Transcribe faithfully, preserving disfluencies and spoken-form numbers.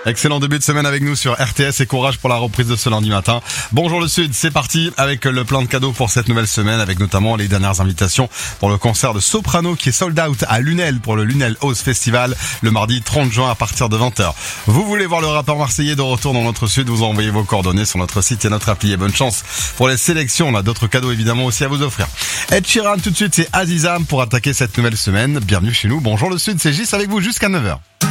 Excellent début de semaine avec nous sur R T S et courage pour la reprise de ce lundi matin. Bonjour le Sud, c'est parti avec le plein de cadeaux pour cette nouvelle semaine avec notamment les dernières invitations pour le concert de Soprano qui est sold out à Lunel pour le Lunel House Festival le mardi trente juin à partir de vingt heures. Vous voulez voir le rappeur marseillais de retour dans notre Sud, vous envoyez vos coordonnées sur notre site et notre appli et bonne chance pour les sélections. On a d'autres cadeaux évidemment aussi à vous offrir. Ed Sheeran tout de suite, c'est Azizam pour attaquer cette nouvelle semaine. Bienvenue chez nous. Bonjour le Sud, c'est Gis avec vous jusqu'à neuf heures.